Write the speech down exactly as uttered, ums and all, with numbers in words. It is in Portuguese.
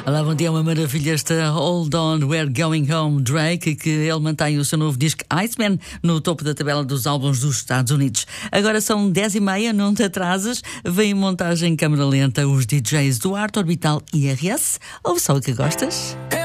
Olá, bom dia, é uma maravilha esta Hold On, We're Going Home, Drake, que ele mantém o seu novo disco Iceman no topo da tabela dos álbuns dos Estados Unidos. Agora são dez e meia, não te atrasas, vem em montagem em câmara lenta os D Js do Arte Orbital I R S. Ouve só o que gostas.